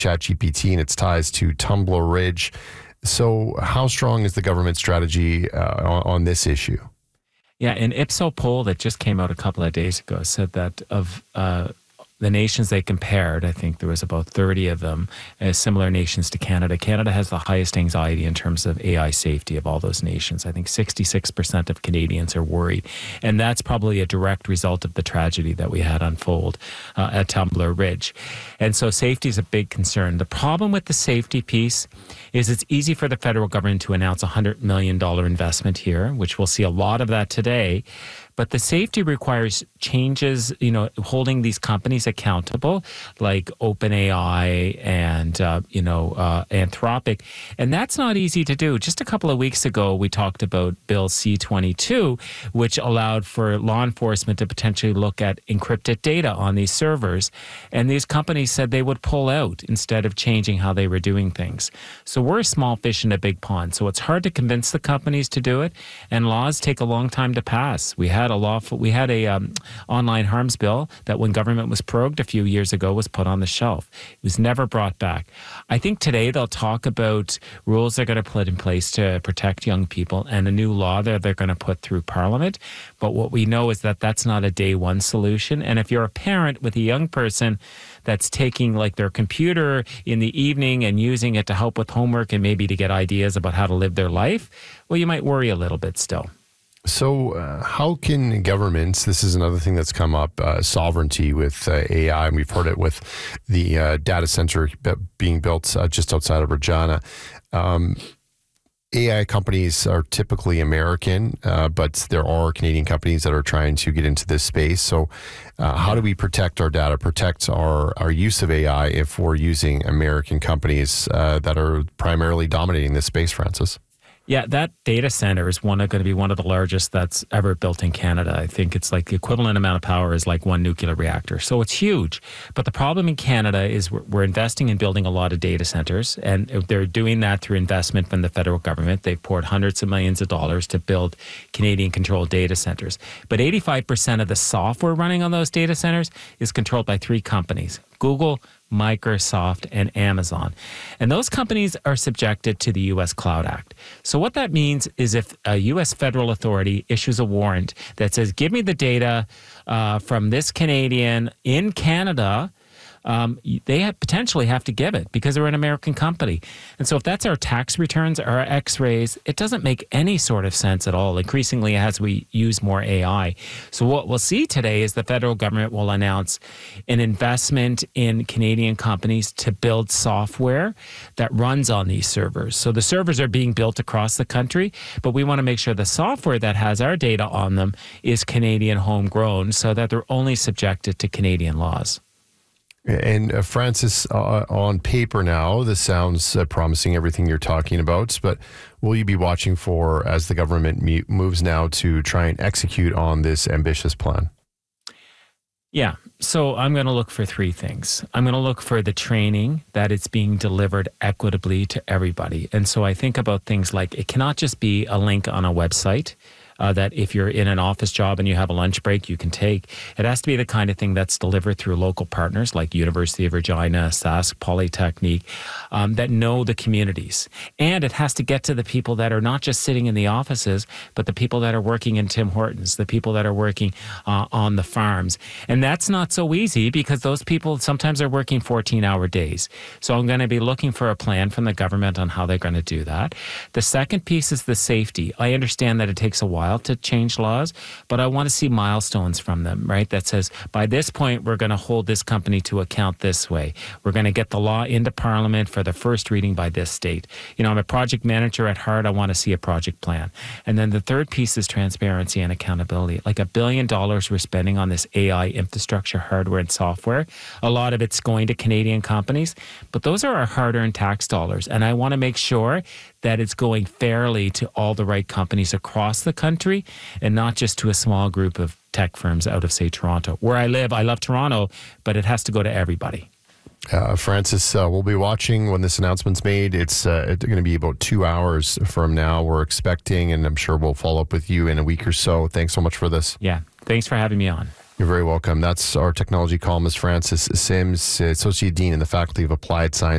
ChatGPT and its ties to Tumbler Ridge. So how strong is the government strategy on this issue? Yeah, an Ipsos poll that just came out a couple of days ago said that of the nations they compared, I think there was about 30 of them, as similar nations to Canada. Canada has the highest anxiety in terms of AI safety of all those nations. I think 66% of Canadians are worried. And that's probably a direct result of the tragedy that we had unfold at Tumbler Ridge. And so safety is a big concern. The problem with the safety piece is it's easy for the federal government to announce a $100 million investment here, which we'll see a lot of that today. But the safety requires changes, holding these companies accountable, like OpenAI and, Anthropic. And that's not easy to do. Just a couple of weeks ago, we talked about Bill C-22, which allowed for law enforcement to potentially look at encrypted data on these servers. And these companies said they would pull out instead of changing how they were doing things. So we're a small fish in a big pond. So it's hard to convince the companies to do it. And laws take a long time to pass. We had a online harms bill that when government was prorogued a few years ago was put on the shelf. It was never brought back. I think today they'll talk about rules they're going to put in place to protect young people and a new law that they're going to put through Parliament. But what we know is that that's not a day one solution. And if you're a parent with a young person that's taking like their computer in the evening and using it to help with homework and maybe to get ideas about how to live their life, well, you might worry a little bit still. So how can governments, this is another thing that's come up, sovereignty with AI, and we've heard it with the data center being built just outside of Regina. AI companies are typically American, but there are Canadian companies that are trying to get into this space. So how do we protect our data, protect our use of AI if we're using American companies that are primarily dominating this space, Francis? Yeah, that data center is going to be one of the largest that's ever built in Canada. I think it's like the equivalent amount of power is like one nuclear reactor. So it's huge. But the problem in Canada is we're investing in building a lot of data centers, and they're doing that through investment from the federal government. They've poured hundreds of millions of dollars to build Canadian-controlled data centers. But 85% of the software running on those data centers is controlled by three companies: Google, Microsoft, and Amazon. And those companies are subjected to the U.S. Cloud Act. So what that means is if a U.S. federal authority issues a warrant that says, give me the data from this Canadian in Canada, they potentially have to give it because they're an American company. And so if that's our tax returns, our x-rays, it doesn't make any sort of sense at all, increasingly as we use more AI. So what we'll see today is the federal government will announce an investment in Canadian companies to build software that runs on these servers. So the servers are being built across the country, but we want to make sure the software that has our data on them is Canadian homegrown so that they're only subjected to Canadian laws. And Francis, on paper now, this sounds promising, everything you're talking about, but will you be watching for as the government moves now to try and execute on this ambitious plan? Yeah, so I'm going to look for three things. I'm going to look for the training, that it's being delivered equitably to everybody. And so I think about things like it cannot just be a link on a website. That if you're in an office job and you have a lunch break, you can take. It has to be the kind of thing that's delivered through local partners like University of Regina, Sask Polytechnique, that know the communities. And it has to get to the people that are not just sitting in the offices, but the people that are working in Tim Hortons, the people that are working on the farms. And that's not so easy because those people sometimes are working 14-hour days. So I'm going to be looking for a plan from the government on how they're going to do that. The second piece is the safety. I understand that it takes a while to change laws, but I want to see milestones from them, right? That says, by this point, we're going to hold this company to account this way. We're going to get the law into Parliament for the first reading by this date. I'm a project manager at heart. I want to see a project plan. And then the third piece is transparency and accountability. Like $1 billion we're spending on this AI infrastructure, hardware and software. A lot of it's going to Canadian companies, but those are our hard-earned tax dollars. And I want to make sure that it's going fairly to all the right companies across the country and not just to a small group of tech firms out of, say, Toronto. Where I live, I love Toronto, but it has to go to everybody. Francis, we'll be watching when this announcement's made. It's going to be about 2 hours from now, we're expecting, and I'm sure we'll follow up with you in a week or so. Thanks so much for this. Yeah, thanks for having me on. You're very welcome. That's our technology columnist, Francis Sims, Associate Dean in the Faculty of Applied Science